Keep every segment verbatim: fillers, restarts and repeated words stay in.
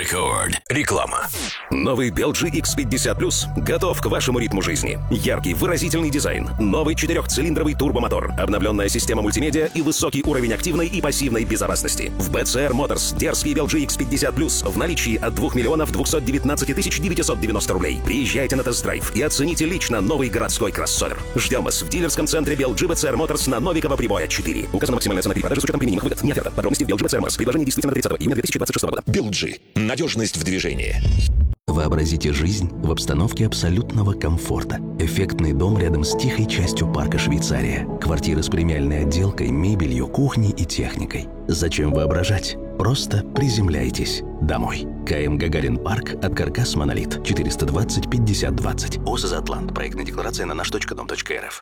Рекорд. Реклама. Новый би эл джи икс пятьдесят плюс готов к вашему ритму жизни. Яркий, выразительный дизайн, новый четырехцилиндровый турбомотор, обновленная система мультимедиа и высокий уровень активной и пассивной безопасности. В би си ар Motors дерзкий би эл джи икс пятьдесят плюс в наличии от двух миллионов двухсот девятнадцати тысяч девятисот девяносто рублей. Приезжайте на тест-драйв и оцените лично новый городской кроссовер. Ждем вас в дилерском центре би эл джи би си ар Motors на Новикова Прибоя четыре. Указана максимальная цена перепродажи с учетом применимых выгод. Не оферта. Подробности в би эл джи би си ар Motors. Предложение действительно до тридцатого июня две тысячи двадцать шестого года. би эл джи. Надежность в движении. Вообразите жизнь в обстановке абсолютного комфорта. Эффектный дом рядом с тихой частью парка Швейцария. Квартира с премиальной отделкой, мебелью, кухней и техникой. Зачем воображать? Просто приземляйтесь домой. КМ Гагарин Парк от Каркас Монолит. четыреста двадцать пятьдесят двадцать. ОСЗ Атлант. Проектная декларация на наш точка дом точка эр эф.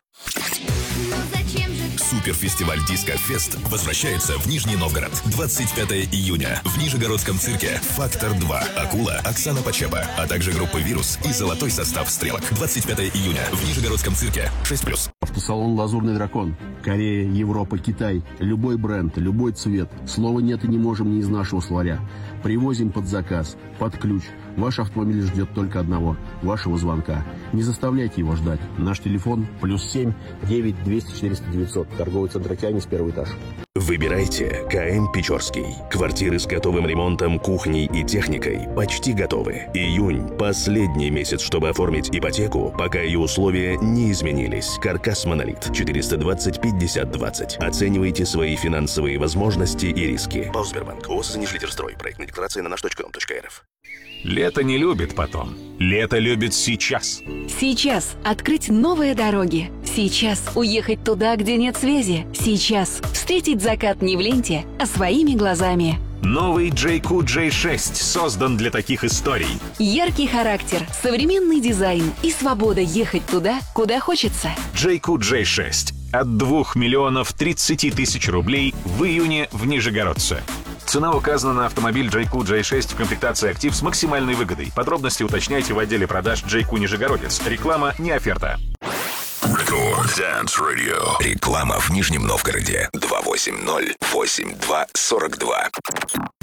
Суперфестиваль Диско Фест возвращается в Нижний Новгород. двадцать пятого июня в Нижегородском цирке «Фактор два», «Акула», Оксана Почеба, а также группа «Вирус» и золотой состав «Стрелок». двадцать пятого июня в Нижегородском цирке шесть плюс. Автосалон «Лазурный дракон». Корея, Европа, Китай. Любой бренд, любой цвет. Слова нет и не можем не из нашего словаря. Привозим под заказ, под ключ. Ваш автомобиль ждет только одного – вашего звонка. Не заставляйте его ждать. Наш телефон – плюс семь девять двести четыреста девятьсот. Торговый центр «Океанис», первый этаж. Выбирайте КМ Печорский. Квартиры с готовым ремонтом, кухней и техникой почти готовы. Июнь – последний месяц, чтобы оформить ипотеку, пока ее условия не изменились. Каркас Монолит. четыреста двадцать пятьдесят двадцать. Оценивайте свои финансовые возможности и риски. Баусбербанк. ОСЗ Нижлитерстрой. Проектная декларация на наш точка дом точка эр эф. Лето не любит потом. Лето любит сейчас. Сейчас открыть новые дороги. Сейчас уехать туда, где нет связи. Сейчас встретить закат не в ленте, а своими глазами. Новый джей кью джей шесть создан для таких историй. Яркий характер, современный дизайн и свобода ехать туда, куда хочется. джей кью джей шесть от двух миллионов тридцати тысяч рублей в июне в Нижегородце. Цена указана на автомобиль джей кью джей шесть в комплектации «Актив» с максимальной выгодой. Подробности уточняйте в отделе продаж джей кью Нижегородец. Реклама не оферта. Рекорд Dance Radio. Реклама в Нижнем Новгороде. два восемь ноль восемь два сорок два.